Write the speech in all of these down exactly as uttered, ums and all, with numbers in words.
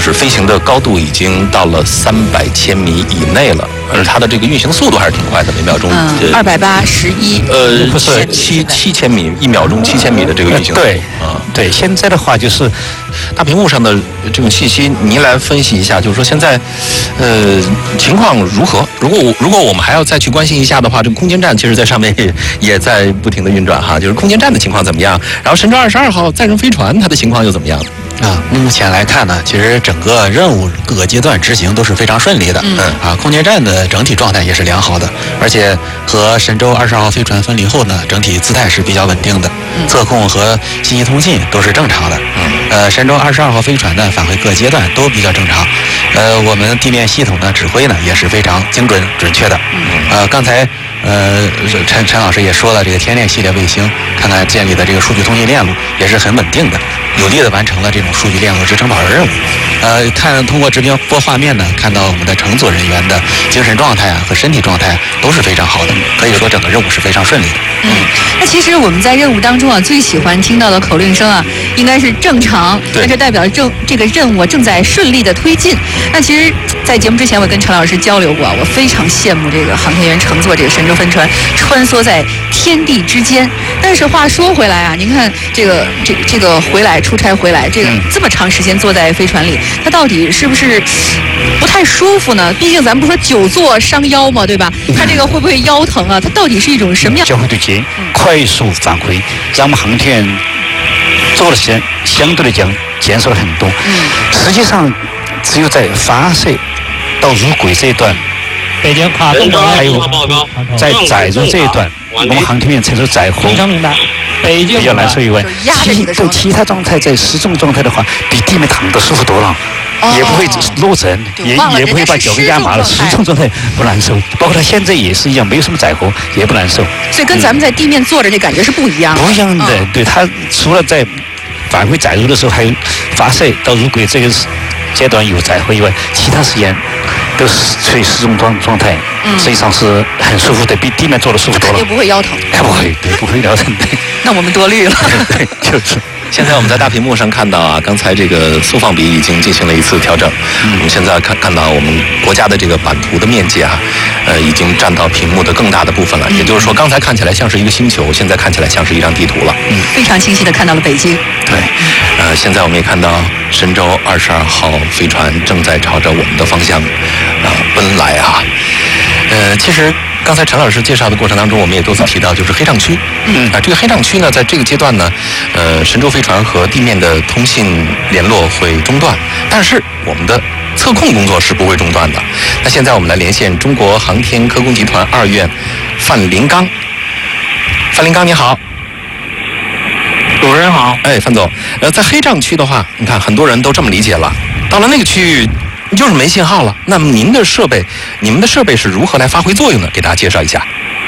就是飞行的高度已经到了三百千米以内了，而它的这个运行速度还是挺快的，每秒钟二百八十一， 呃，不是七七千米，一秒钟七千米的这个运行速度。 对啊，对，现在的话就是大屏幕上的这种信息，您来分析一下，就是说现在呃情况如何？如果我如果我们还要再去关心一下的话，这个空间站其实在上面也也在不停的运转哈，就是空间站的情况怎么样？然后神舟二十二号载人飞船它的情况又怎么样？ 啊，目前来看呢，其实整个任务各个阶段执行都是非常顺利的。 嗯啊，空间站的整体状态也是良好的，而且和神舟二十二号飞船分离后呢，整体姿态是比较稳定的， 嗯、 测控和信息通信都是正常的。嗯，呃，神舟二十二号飞船呢返回各阶段都比较正常。呃，我们地面系统的指挥呢也是非常精准准确的。 嗯， 呃，刚才呃陈陈老师也说了，这个天链系列卫星，看看建立的这个数据通信链路也是很稳定的，有力的完成了这种数据链路支撑跑道任务。呃，看通过直播画面呢，看到我们的乘组人员的精神状态啊和身体状态都是非常好的，可以说整个任务是非常顺利的。 嗯，那其实我们在任务当中啊，最喜欢听到的口令声啊，应该是正常，那这代表正这个任务正在顺利的推进。那其实，在节目之前我跟陈老师交流过啊，我非常羡慕这个航天员乘坐这个神舟飞船穿梭在天地之间。但是话说回来啊，您看这个这这个回来出差回来，这个这么长时间坐在飞船里，它到底是不是不太舒服呢？毕竟咱们不说久坐伤腰嘛，对吧？它这个会不会腰疼啊？它到底是一种什么样？ 交会对接，快速返回，让我们航天员做的时间相对来讲减少了很多。 嗯， 实际上只有在发射到入轨这一段， 北京卡动还有在载入这一段，我们航天员承受载荷非常明白。北京比较难受以外，其对压着你的时候其他状态在失重状态的话，比地面躺得舒服多了。 哦也不会落枕，也忘了也不会把脚给压麻了。失重状态不难受，包括它现在也是一样，没有什么载荷，也不难受。 所以跟咱们在地面坐着这感觉是不一样的。 不一样的， 嗯、 对它除了在返回载入的时候，还有发射到入轨这个阶段有载荷以外，其他时间都是处于失重状状态， 嗯、 实际上是很舒服的，比地面坐的舒服多了。 也不会腰疼。 哎，不会，对，不会腰疼。对， 那我们多虑了。 对，就是。 现在我们在大屏幕上看到啊，刚才这个速放比已经进行了一次调整。嗯，我们现在看看到我们国家的这个版图的面积啊，呃，已经占到屏幕的更大的部分了。嗯、也就是说，刚才看起来像是一个星球，现在看起来像是一张地图了。 嗯，非常清晰的看到了北京。 对，呃，现在我们也看到神舟二十二号飞船正在朝着我们的方向啊、呃、奔来啊。呃，其实。刚才陈老师介绍的过程当中，我们也多次提到，就是黑障区。嗯啊，这个黑障区呢，在这个阶段呢，呃，神舟飞船和地面的通信联络会中断，但是我们的测控工作是不会中断的。那现在我们来连线中国航天科工集团二院范林刚。范林刚，你好。 主持人好。 哎，范总，呃，在黑障区的话，你看很多人都这么理解了，到了那个区域。就是没信号了。那么您的设备，你们的设备是如何来发挥作用的？给大家介绍一下。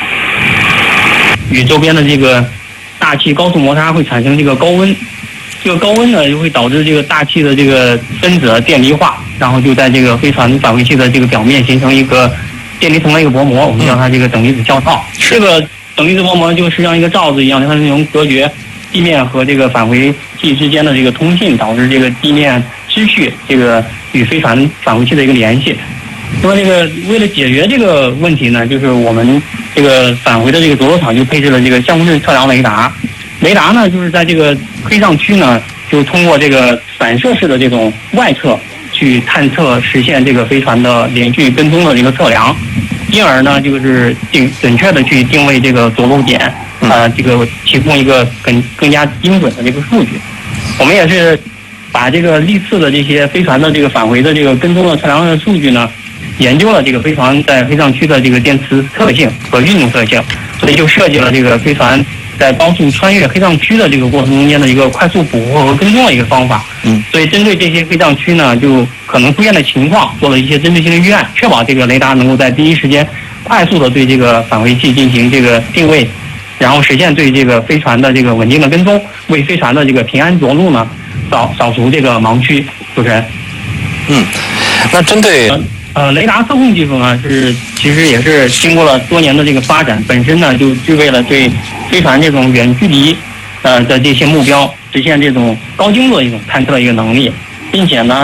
与周边的这个大气高速摩擦会产生这个高温，这个高温呢就会导致这个大气的这个分子电离化，然后就在这个飞船返回器的这个表面形成一个电离层的一个薄膜，我们叫它这个等离子罩套。嗯、这个等离子薄膜就是像一个罩子一样，它是那种隔绝地面和这个返回器之间的这个通信，导致这个地面失去这个。与飞船返回器的一个联系。那么这个为了解决这个问题呢，就是我们这个返回的这个着陆场就配置了这个相控阵测量雷达。雷达呢，就是在这个黑障区呢，就通过这个反射式的这种外侧去探测，实现这个飞船的连续跟踪的一个测量，因而呢，就是定准确的去定位这个着陆点，呃，这个提供一个更更加精准的这个数据。我们也是。把这个历次的这些飞船的这个返回的这个跟踪的测量的数据呢，研究了这个飞船在黑障区的这个电磁特性和运动特性，所以就设计了这个飞船在高速穿越黑障区的这个过程中间的一个快速捕获和跟踪的一个方法。嗯，所以针对这些黑障区呢，就可能出现的情况，做了一些针对性的预案，确保这个雷达能够在第一时间快速的对这个返回器进行这个定位，然后实现对这个飞船的这个稳定的跟踪，为飞船的这个平安着陆呢。扫扫除这个盲区，主持人。 嗯，那针对呃呃雷达测控技术呢，是其实也是经过了多年的这个发展，本身呢就具备了对飞船这种远距离呃的这些目标实现这种高精度的一种探测的一个能力，并且呢。